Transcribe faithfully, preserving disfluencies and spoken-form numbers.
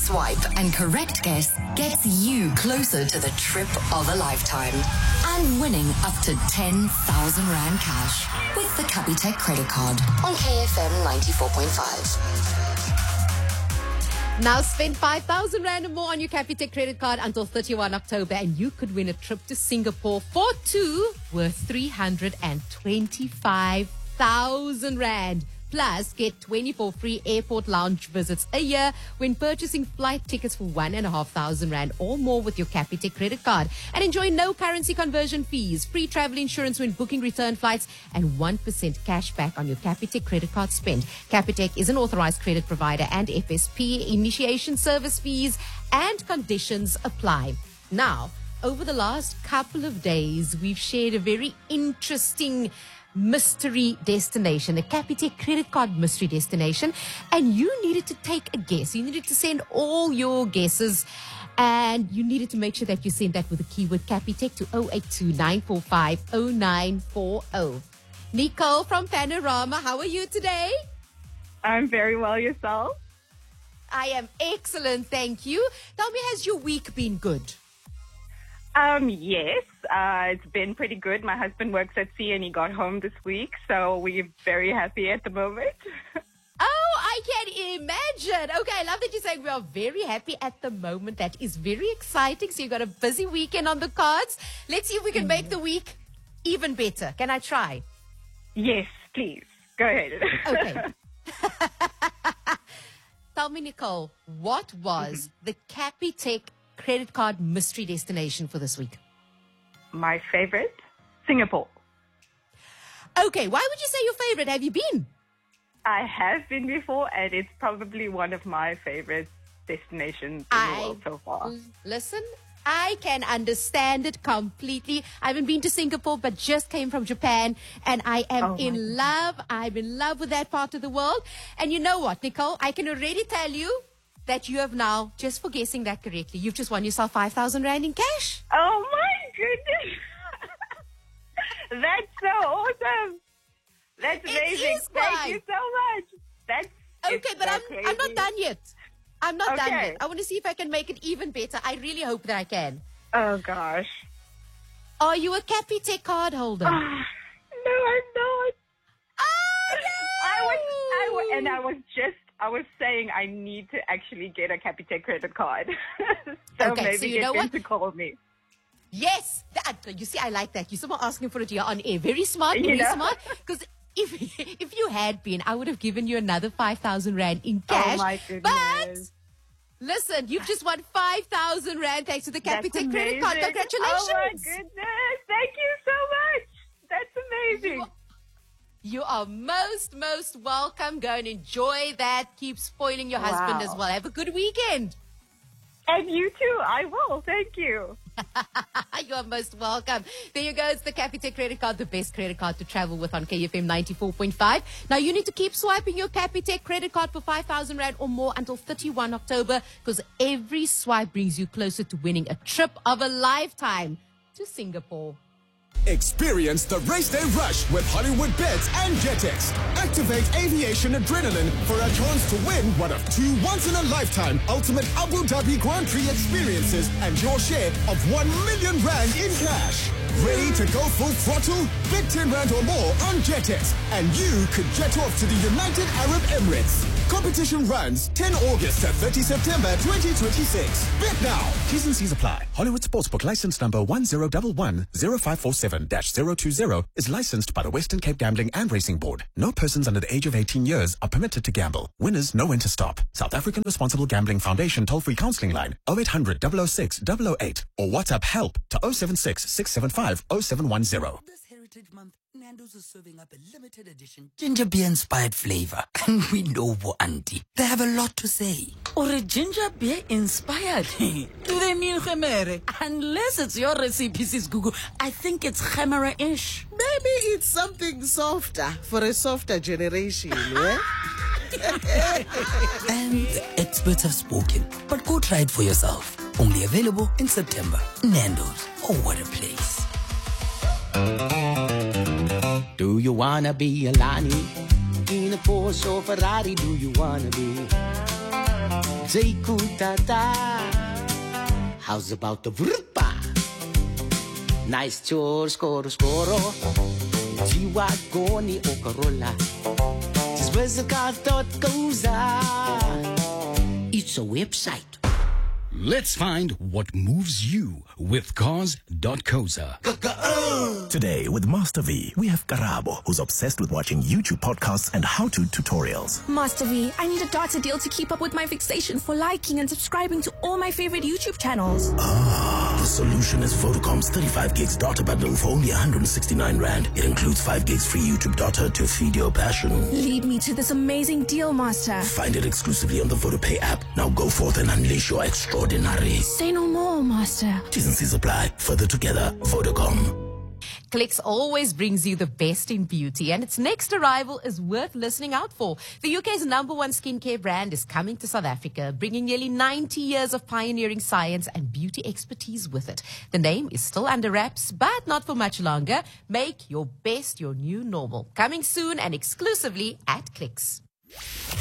swipe and correct guess gets you closer to the trip of a lifetime and winning up to ten thousand Rand cash with the Capitec credit card on K F M ninety-four point five. Now spend five thousand Rand or more on your Capitec credit card until thirty-first October and you could win a trip to Singapore for two worth three hundred twenty-five thousand Rand. Plus, get twenty-four free airport lounge visits a year when purchasing flight tickets for one and a half thousand Rand or more with your Capitec credit card. And enjoy no currency conversion fees, free travel insurance when booking return flights, and one percent cash back on your Capitec credit card spend. Capitec is an authorized credit provider and F S P. Initiation service fees and conditions apply. Now, over the last couple of days, we've shared a very interesting mystery destination, a Capitec credit card mystery destination, and you needed to take a guess. You needed to send all your guesses, and you needed to make sure that you send that with the keyword Capitec to zero eight two nine four five zero nine four zero. Nicole from Panorama, how are you today? I'm very well, yourself? I am excellent, thank you. Tell me, has your week been good? Um, yes, uh, it's been pretty good. My husband works at sea and he got home this week, so we're very happy at the moment. Oh, I can imagine. Okay, I love that you're saying we are very happy at the moment. That is very exciting. So you got a busy weekend on the cards. Let's see if we can make the week even better. Can I try? Yes, please. Go ahead. Okay. Tell me, Nicole, what was the Capitec credit card mystery destination for this week? My favorite? Singapore. Okay, why would you say your favorite? Have you been? I have been before, and it's probably one of my favorite destinations in I, the world so far. Listen, I can understand it completely. I haven't been to Singapore, but just came from Japan, and I am Oh in love. I'm in love with that part of the world. And you know what, Nicole? I can already tell you that you have now, just for guessing that correctly, you've just won yourself five thousand Rand in cash. Oh my goodness! That's so awesome! That's amazing. Is Thank why. you so much. That's Okay, it's but so I'm crazy. I'm not done yet. I'm not done Okay. yet. I want to see if I can make it even better. I really hope that I can. Oh gosh. Are you a Capitec card holder? No, I'm not. Oh, no! I was, I was, and I was just, I was saying I need to actually get a Capitec credit card. so Okay, maybe so you get know them what? to call me. Yes, that, you see, I like that. You're someone asking for it here on air. Very smart, You very know? smart. Because if if you had been, I would have given you another five thousand Rand in cash. Oh my But goodness. listen, you've just won five thousand Rand thanks to the That's Capitec credit card. amazing. Congratulations. Oh my goodness. Thank you so much. That's amazing. You are most, most welcome. Go and enjoy that. Keep spoiling your husband Wow. as well. Have a good weekend. And you too. I will. Thank you. You are most welcome. There you go. It's the Capitec credit card, the best credit card to travel with on K F M ninety-four point five. Now, you need to keep swiping your Capitec credit card for five thousand Rand or more until thirty-first October, because every swipe brings you closer to winning a trip of a lifetime to Singapore. Experience the race day rush with Hollywood Bets and JetX. Activate aviation adrenaline for a chance to win one of two once-in-a-lifetime ultimate Abu Dhabi Grand Prix experiences and your share of one million Rand in cash. Ready to go full throttle? Bet ten Rand or more on JetX and you could jet off to the United Arab Emirates. Competition runs tenth of August to thirtieth of September twenty twenty-six. Bet now. T's and C's apply. Hollywood Sportsbook license number one zero one one zero five four seven dash zero two zero is licensed by the Western Cape Gambling and Racing Board. No persons under the age of eighteen years are permitted to gamble. Winners know when to stop. South African Responsible Gambling Foundation toll-free counseling line oh eight hundred, double oh six, double oh eight or WhatsApp help to oh seven six, six seven five, oh seven one zero. This Heritage Month, Nando's is serving up a limited edition ginger beer inspired flavor. And we know for auntie, they have a lot to say. Or a ginger beer inspired. Do they mean gemere? Unless it's your recipe, Sis Gugu. I think it's gemere-ish. Maybe it's something softer for a softer generation, yeah? And the experts have spoken. But go try it for yourself. Only available in September. Nando's. Oh, what a place. Do you wanna be a Lani? In a Porsche or Ferrari, do you wanna be? Jaykutata. How's about the vrpa? Nice chores, skoro, skoro. Jiwa goni okarola. It's a website. Let's find what moves you with cars dot coza. Today with Master V, we have Karabo, who's obsessed with watching YouTube podcasts and how-to tutorials. Master V, I need a data deal to keep up with my fixation for liking and subscribing to all my favorite YouTube channels. Ah, the solution is Vodacom's thirty-five gigs data bundle for only one hundred sixty-nine rand. It includes five gigs free YouTube data to feed your passion. Lead me to this amazing deal, Master. Find it exclusively on the VodaPay app. Now go forth and unleash your extraordinary. Say no more, Master. T's and C's apply. Further together, Vodacom. Clicks always brings you the best in beauty, and its next arrival is worth listening out for. The U K's number one skincare brand is coming to South Africa, bringing nearly ninety years of pioneering science and beauty expertise with it. The name is still under wraps, but not for much longer. Make your best your new normal. Coming soon and exclusively at Clicks.